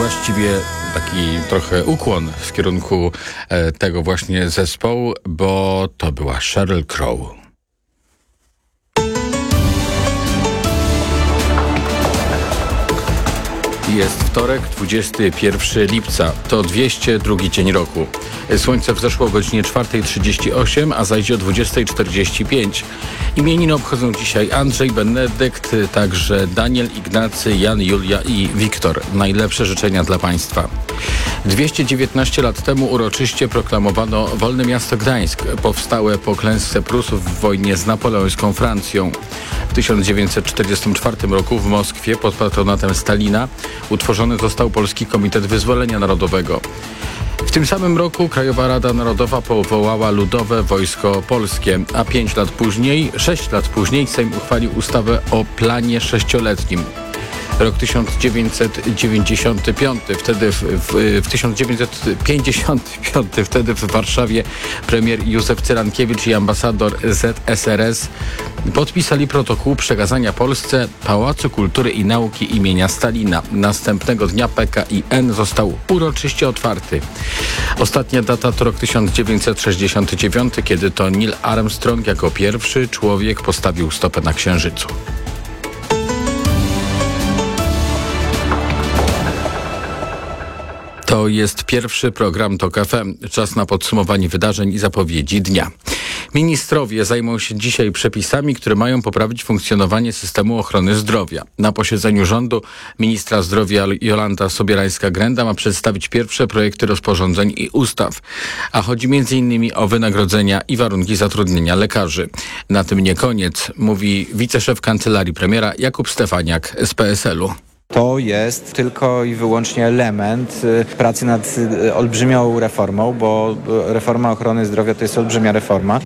właściwie taki trochę ukłon w kierunku tego właśnie zespołu, bo to była Sheryl Crow. Jest wtorek, 21 lipca. To 202 dzień roku. Słońce wzeszło o godzinie 4:38, a zajdzie o 20:45. Imieniny obchodzą dzisiaj Andrzej, Benedykt, także Daniel, Ignacy, Jan, Julia i Wiktor. Najlepsze życzenia dla Państwa. 219 lat temu uroczyście proklamowano wolne miasto Gdańsk, powstałe po klęsce Prusów w wojnie z napoleońską Francją. W 1944 roku w Moskwie pod patronatem Stalina utworzony został Polski Komitet Wyzwolenia Narodowego. W tym samym roku Krajowa Rada Narodowa powołała Ludowe Wojsko Polskie, a 6 lat później Sejm uchwalił ustawę o planie 6-letnim. Rok 1995, w 1955 wtedy w Warszawie premier Józef Cyrankiewicz i ambasador ZSRS podpisali protokół przekazania Polsce Pałacu Kultury i Nauki imienia Stalina. Następnego dnia PKIN został uroczyście otwarty. Ostatnia data to rok 1969, kiedy to Neil Armstrong jako pierwszy człowiek postawił stopę na Księżycu. To jest pierwszy program TOK FM. Czas na podsumowanie wydarzeń i zapowiedzi dnia. Ministrowie zajmą się dzisiaj przepisami, które mają poprawić funkcjonowanie systemu ochrony zdrowia. Na posiedzeniu rządu ministra zdrowia Jolanta Sobierańska-Grenda ma przedstawić pierwsze projekty rozporządzeń i ustaw. A chodzi m.in. o wynagrodzenia i warunki zatrudnienia lekarzy. Na tym nie koniec, mówi wiceszef kancelarii premiera Jakub Stefaniak z PSL-u. To jest tylko i wyłącznie element pracy nad olbrzymią reformą, bo reforma ochrony zdrowia to jest olbrzymia reforma.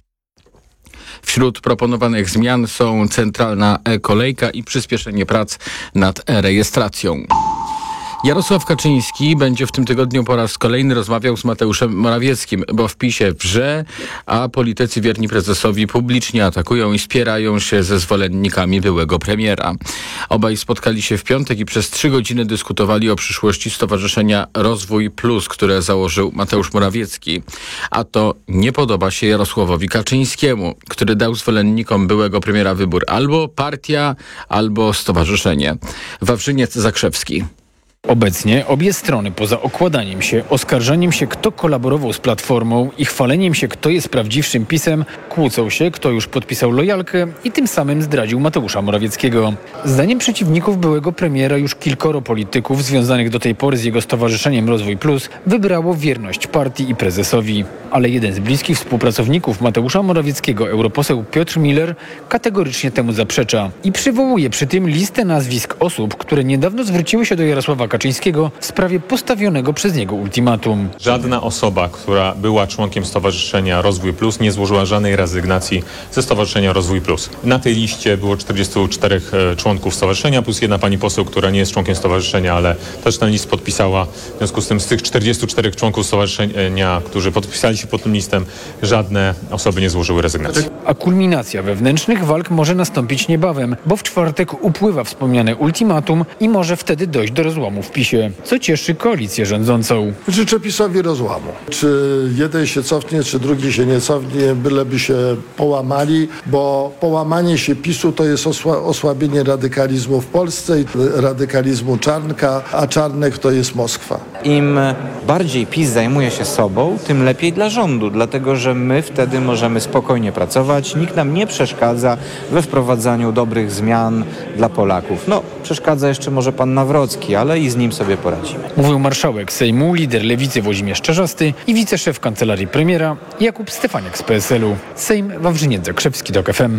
Wśród proponowanych zmian są centralna e-kolejka i przyspieszenie prac nad e-rejestracją. Jarosław Kaczyński będzie w tym tygodniu po raz kolejny rozmawiał z Mateuszem Morawieckim, bo w PiS-ie wrze, a politycy wierni prezesowi publicznie atakują i spierają się ze zwolennikami byłego premiera. Obaj spotkali się w piątek i przez 3 godziny dyskutowali o przyszłości Stowarzyszenia Rozwój Plus, które założył Mateusz Morawiecki. A to nie podoba się Jarosławowi Kaczyńskiemu, który dał zwolennikom byłego premiera wybór albo partia, albo stowarzyszenie. Wawrzyniec Zakrzewski. Obecnie obie strony, poza okładaniem się, oskarżaniem się, kto kolaborował z Platformą i chwaleniem się, kto jest prawdziwszym PiS-em, kłócą się, kto już podpisał lojalkę i tym samym zdradził Mateusza Morawieckiego. Zdaniem przeciwników byłego premiera już kilkoro polityków związanych do tej pory z jego stowarzyszeniem Rozwój Plus wybrało wierność partii i prezesowi. Ale jeden z bliskich współpracowników Mateusza Morawieckiego, europoseł Piotr Miller, kategorycznie temu zaprzecza i przywołuje przy tym listę nazwisk osób, które niedawno zwróciły się do Jarosława Kaczyńskiego w sprawie postawionego przez niego ultimatum. Żadna osoba, która była członkiem Stowarzyszenia Rozwój Plus, nie złożyła żadnej rezygnacji ze Stowarzyszenia Rozwój Plus. Na tej liście było 44 członków stowarzyszenia, plus jedna pani poseł, która nie jest członkiem stowarzyszenia, ale też ten list podpisała. W związku z tym z tych 44 członków stowarzyszenia, którzy podpisali się pod tym listem, żadne osoby nie złożyły rezygnacji. A kulminacja wewnętrznych walk może nastąpić niebawem, bo w czwartek upływa wspomniane ultimatum i może wtedy dojść do rozłamu w PiS-ie, co cieszy koalicję rządzącą. Życzę PiS-owi rozłamu. Czy jeden się cofnie, czy drugi się nie cofnie, byleby się połamali, bo połamanie się PiS-u to jest osłabienie radykalizmu w Polsce i radykalizmu Czarnka, a Czarnek to jest Moskwa. Im bardziej PiS zajmuje się sobą, tym lepiej dla rządu, dlatego że my wtedy możemy spokojnie pracować, nikt nam nie przeszkadza we wprowadzaniu dobrych zmian dla Polaków. Przeszkadza jeszcze może pan Nawrocki, ale i z nim sobie poradzimy. Mówił marszałek Sejmu, lider Lewicy Włodzimierz Czarzasty i wiceszef kancelarii premiera Jakub Stefaniak z PSL-u. Sejm, Wawrzyniec Zakrzewski, TOK FM.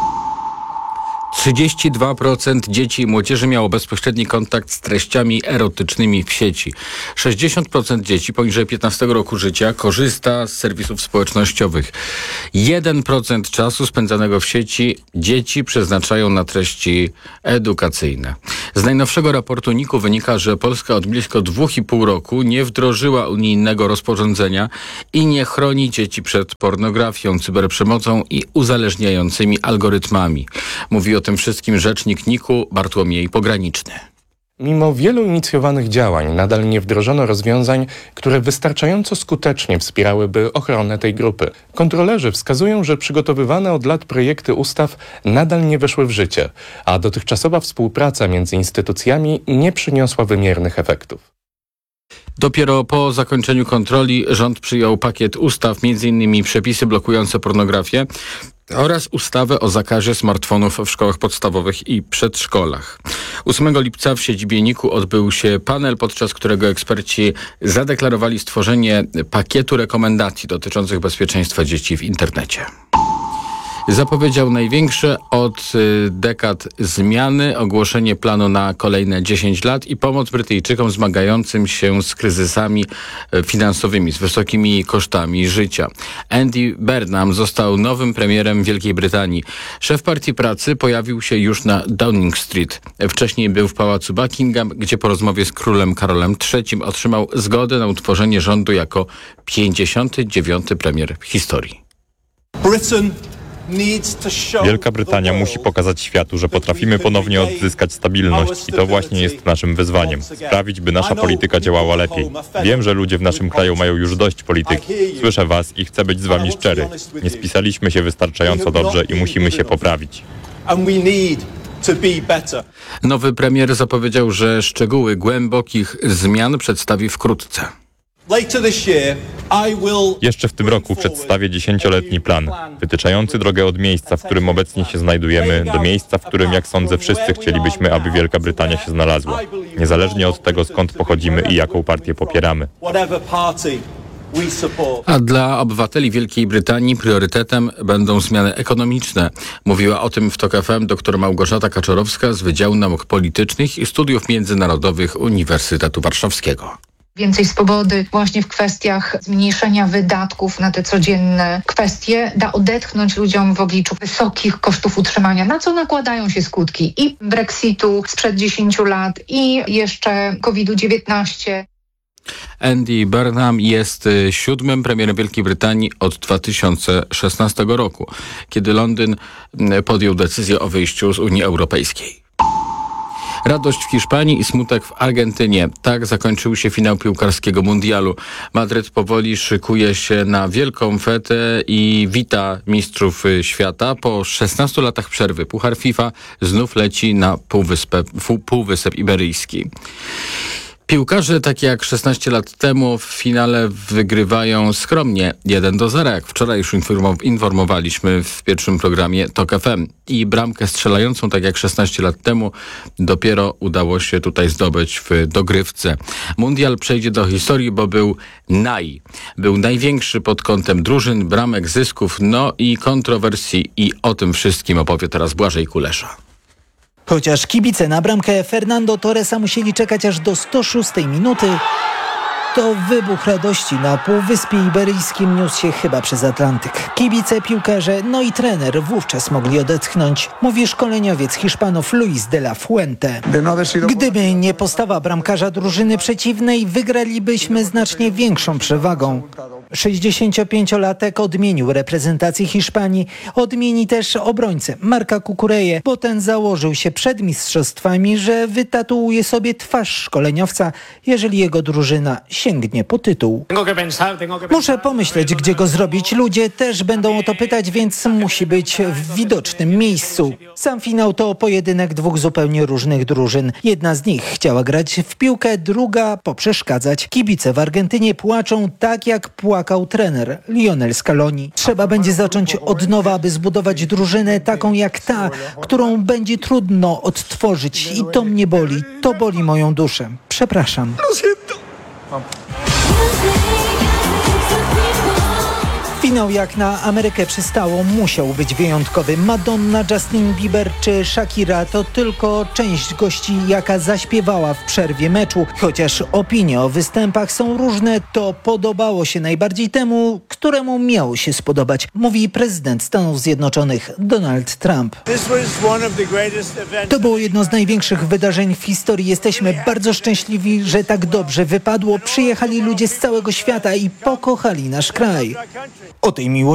32% dzieci i młodzieży miało bezpośredni kontakt z treściami erotycznymi w sieci. 60% dzieci poniżej 15 roku życia korzysta z serwisów społecznościowych. 1% czasu spędzanego w sieci dzieci przeznaczają na treści edukacyjne. Z najnowszego raportu NIK-u wynika, że Polska od blisko 2,5 roku nie wdrożyła unijnego rozporządzenia i nie chroni dzieci przed pornografią, cyberprzemocą i uzależniającymi algorytmami. Mówi o tym wszystkim rzecznik NIK-u Bartłomiej Pograniczny. Mimo wielu inicjowanych działań nadal nie wdrożono rozwiązań, które wystarczająco skutecznie wspierałyby ochronę tej grupy. Kontrolerzy wskazują, że przygotowywane od lat projekty ustaw nadal nie weszły w życie, a dotychczasowa współpraca między instytucjami nie przyniosła wymiernych efektów. Dopiero po zakończeniu kontroli rząd przyjął pakiet ustaw, m.in. przepisy blokujące pornografię oraz ustawę o zakazie smartfonów w szkołach podstawowych i przedszkolach. 8 lipca w siedzibie NIK-u odbył się panel, podczas którego eksperci zadeklarowali stworzenie pakietu rekomendacji dotyczących bezpieczeństwa dzieci w internecie. Zapowiedział największe od dekad zmiany, ogłoszenie planu na kolejne 10 lat i pomoc Brytyjczykom zmagającym się z kryzysami finansowymi, z wysokimi kosztami życia. Andy Burnham został nowym premierem Wielkiej Brytanii. Szef Partii Pracy pojawił się już na Downing Street. Wcześniej był w pałacu Buckingham, gdzie po rozmowie z królem Karolem III otrzymał zgodę na utworzenie rządu jako 59. premier w historii. Wielka Brytania musi pokazać światu, że potrafimy ponownie odzyskać stabilność i to właśnie jest naszym wyzwaniem. Sprawić, by nasza polityka działała lepiej. Wiem, że ludzie w naszym kraju mają już dość polityki. Słyszę was i chcę być z wami szczery. Nie spisaliśmy się wystarczająco dobrze i musimy się poprawić. Nowy premier zapowiedział, że szczegóły głębokich zmian przedstawi wkrótce. Jeszcze w tym roku przedstawię 10-letni plan, wytyczający drogę od miejsca, w którym obecnie się znajdujemy, do miejsca, w którym, jak sądzę, wszyscy chcielibyśmy, aby Wielka Brytania się znalazła. Niezależnie od tego, skąd pochodzimy i jaką partię popieramy. A dla obywateli Wielkiej Brytanii priorytetem będą zmiany ekonomiczne. Mówiła o tym w TOK FM dr Małgorzata Kaczorowska z Wydziału Nauk Politycznych i Studiów Międzynarodowych Uniwersytetu Warszawskiego. Więcej swobody właśnie w kwestiach zmniejszenia wydatków na te codzienne kwestie da odetchnąć ludziom w obliczu wysokich kosztów utrzymania, na co nakładają się skutki i Brexitu sprzed 10 lat i jeszcze COVID-19. Andy Burnham jest 7. premierem Wielkiej Brytanii od 2016 roku, kiedy Londyn podjął decyzję o wyjściu z Unii Europejskiej. Radość w Hiszpanii i smutek w Argentynie. Tak zakończył się finał piłkarskiego mundialu. Madryt powoli szykuje się na wielką fetę i wita mistrzów świata. Po 16 latach przerwy Puchar FIFA znów leci na Półwysep Iberyjski. Piłkarze, takie jak 16 lat temu, w finale wygrywają skromnie 1-0, jak wczoraj już informowaliśmy w pierwszym programie TOK FM. I bramkę strzelającą, tak jak 16 lat temu, dopiero udało się tutaj zdobyć w dogrywce. Mundial przejdzie do historii, bo był największy pod kątem drużyn, bramek, zysków, no i kontrowersji. I o tym wszystkim opowie teraz Błażej Kulesza. Chociaż kibice na bramkę Fernando Torresa musieli czekać aż do 106 minuty, to wybuch radości na Półwyspie Iberyjskim niósł się chyba przez Atlantyk. Kibice, piłkarze, no i trener wówczas mogli odetchnąć, mówi szkoleniowiec Hiszpanów Luis de la Fuente. Gdyby nie postawa bramkarza drużyny przeciwnej, wygralibyśmy znacznie większą przewagą. 65-latek odmienił reprezentację Hiszpanii, odmieni też obrońcę Marka Cucureję, bo ten założył się przed mistrzostwami, że wytatuuje sobie twarz szkoleniowca, jeżeli jego drużyna sięgnie po tytuł. Muszę pomyśleć, gdzie go zrobić. Ludzie też będą o to pytać, więc musi być w widocznym miejscu. Sam finał to pojedynek dwóch zupełnie różnych drużyn. Jedna z nich chciała grać w piłkę, druga poprzeszkadzać. Kibice w Argentynie płaczą tak, jak płakał trener Lionel Scaloni. Trzeba będzie zacząć od nowa, aby zbudować drużynę taką jak ta, którą będzie trudno odtworzyć. I to mnie boli. To boli moją duszę. Przepraszam. Finał jak na Amerykę przystało musiał być wyjątkowy. Madonna, Justin Bieber czy Shakira to tylko część gości, jaka zaśpiewała w przerwie meczu. Chociaż opinie o występach są różne, to podobało się najbardziej temu, któremu miało się spodobać, mówi prezydent Stanów Zjednoczonych Donald Trump. To było jedno z największych wydarzeń w historii. Jesteśmy bardzo szczęśliwi, że tak dobrze wypadło. Przyjechali ludzie z całego świata i pokochali nasz kraj. O tej miłości